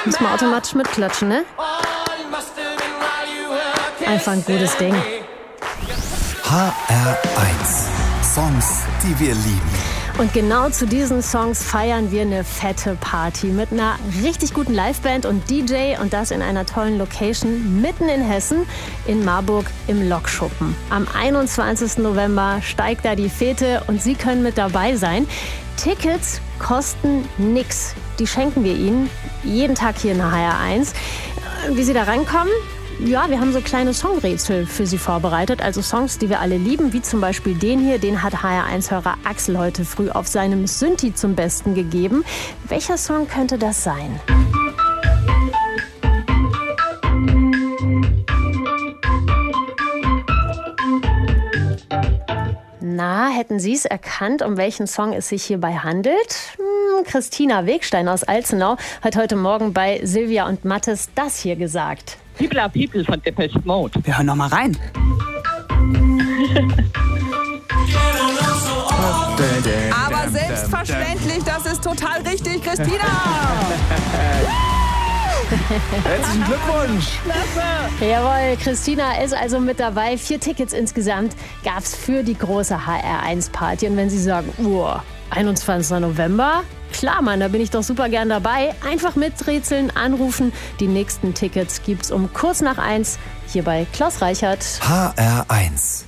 Muss man automatisch mitklatschen, ne? Einfach ein gutes Ding. HR1. Songs, die wir lieben. Und genau zu diesen Songs feiern wir eine fette Party mit einer richtig guten Liveband und DJ und das in einer tollen Location mitten in Hessen, in Marburg im Lokschuppen. Am 21. November steigt da die Fete und Sie können mit dabei sein. Tickets kosten nix. Die schenken wir Ihnen jeden Tag hier in der HR1. Wie Sie da rankommen? Ja, wir haben so kleine Songrätsel für Sie vorbereitet, also Songs, die wir alle lieben, wie zum Beispiel den hier, den hat HR1-Hörer Axel heute früh auf seinem Synthi zum Besten gegeben. Welcher Song könnte das sein? Na, hätten Sie es erkannt, um welchen Song es sich hierbei handelt? Christina Wegstein aus Alzenau hat heute Morgen bei Silvia und Mattes das hier gesagt. People are People von Depeche Mode. Wir hören noch mal rein. Aber selbstverständlich, das ist total richtig, Christina! Herzlichen Glückwunsch! Jawohl, Christina ist also mit dabei. 4 Tickets insgesamt gab's für die große HR1-Party. Und wenn Sie sagen, 21. November, klar, Mann, da bin ich doch super gern dabei. Einfach miträtseln, anrufen. Die nächsten Tickets gibt's um kurz nach 1 hier bei Klaus Reichert. HR1.